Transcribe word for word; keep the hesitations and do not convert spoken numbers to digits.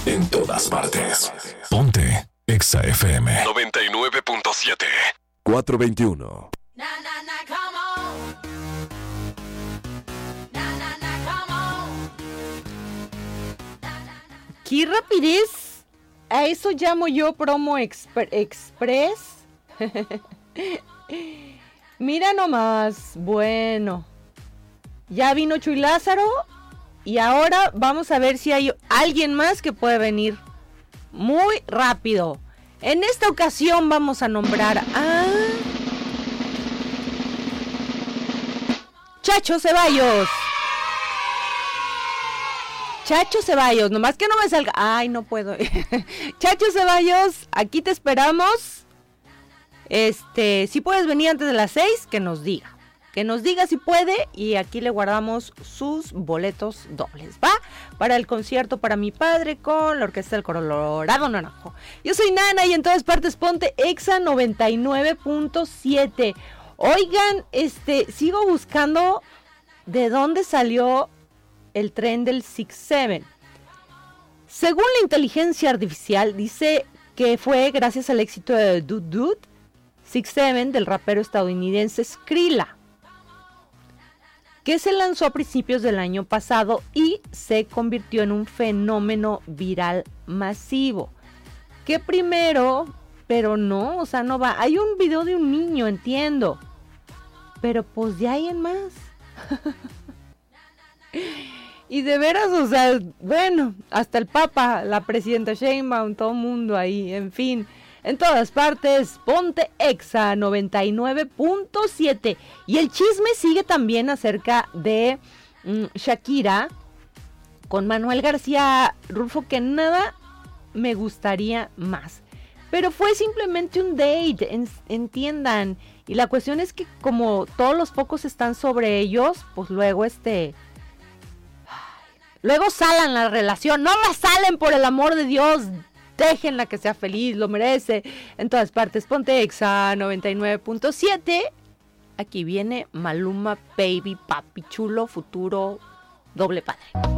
En todas partes. Ponte Exa F M noventa y nueve punto siete. cuatrocientos veintiuno. Na, na, na, come on. Na, na, na, come on. ¡Qué rapidez! A eso llamo yo promo exp- express. Mira nomás, bueno. Ya vino Chuy Lázaro y ahora vamos a ver si hay alguien más que puede venir muy rápido. En esta ocasión vamos a nombrar a Chacho Ceballos. Chacho Ceballos, nomás que no me salga. Ay, no puedo. Chacho Ceballos, aquí te esperamos. Este, si puedes venir antes de las seis, que nos diga. Que nos diga si puede y aquí le guardamos sus boletos dobles, ¿va? Para el concierto para mi padre con la Orquesta del Colorado Naranjo. Yo soy Nana y en todas partes ponte Exa noventa y nueve punto siete. Oigan, este, sigo buscando de dónde salió el tren del six seven. Según la inteligencia artificial, dice que fue gracias al éxito de Dude Dude six seven del rapero estadounidense Skrilla, que se lanzó a principios del año pasado y se convirtió en un fenómeno viral masivo. Que primero, pero no, o sea, no va. Hay un video de un niño, entiendo, pero pues ya hay en más. Y de veras, o sea, bueno, hasta el Papa, la presidenta Sheinbaum, todo el mundo ahí, en fin. En todas partes, ponte Exa noventa y nueve punto siete. Y el chisme sigue también acerca de mmm, Shakira con Manuel García Rulfo, que nada me gustaría más. Pero fue simplemente un date, en, entiendan. Y la cuestión es que como todos los focos están sobre ellos, pues luego este... Luego salan la relación. No la salen, por el amor de Dios. Déjenla que sea feliz, lo merece. En todas partes, ponte Exa noventa y nueve punto siete. Aquí viene Maluma, baby, papi chulo, futuro, doble padre.